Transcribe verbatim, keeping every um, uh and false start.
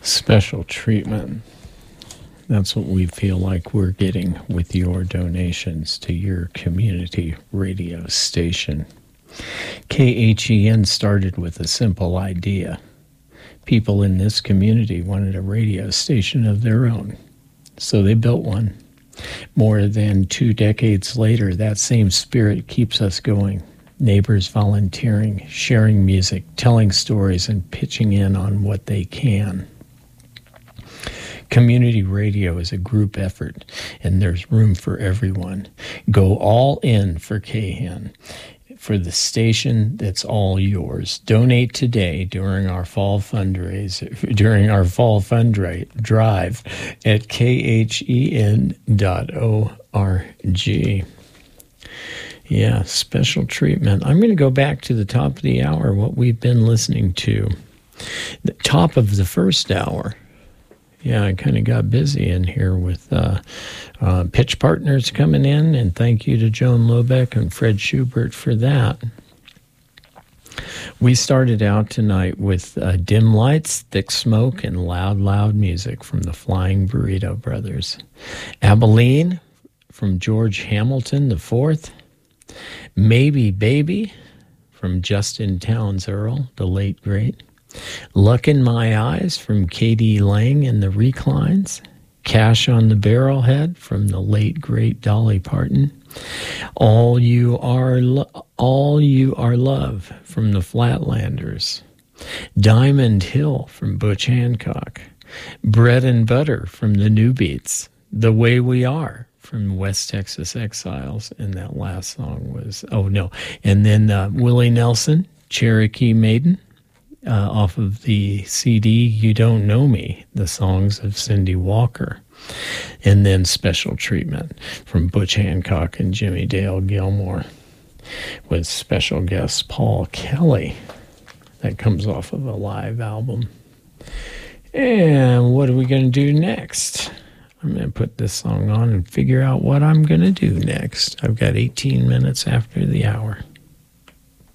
Special treatment. That's what we feel like we're getting with your donations to your community radio station. K H E N started with a simple idea. People in this community wanted a radio station of their own, so they built one. More than two decades later, that same spirit keeps us going. Neighbors volunteering, sharing music, telling stories, and pitching in on what they can. Community radio is a group effort, and there's room for everyone. Go all in for K H E N, for the station that's all yours. Donate today during our fall fundraiser, during our fall fundraiser drive at k h e n dot org. Yeah, special treatment. I'm going to go back to the top of the hour, what we've been listening to. The top of the first hour. Yeah, I kind of got busy in here with uh, uh, pitch partners coming in, and thank you to Joan Lobeck and Fred Schubert for that. We started out tonight with uh, dim lights, thick smoke, and loud, loud music from the Flying Burrito Brothers. Abilene from George Hamilton the Fourth. Maybe Baby from Justin Townes Earl, the late great. Luck in My Eyes from K D Lang and the Reclines. Cash on the Barrelhead from the late great Dolly Parton. All You Are Lo- All You Are Love from the Flatlanders. Diamond Hill from Butch Hancock. Bread and Butter from the New Beats. The Way We Are from West Texas Exiles, and that last song was, oh no, and then uh, Willie Nelson, Cherokee Maiden. Uh, off of the C D You Don't Know Me, the songs of Cindy Walker. And then Special Treatment from Butch Hancock and Jimmy Dale Gilmore with special guest Paul Kelly. That comes off of a live album. And what are we going to do next? I'm going to put this song on and figure out what I'm going to do next. I've got eighteen minutes after the hour.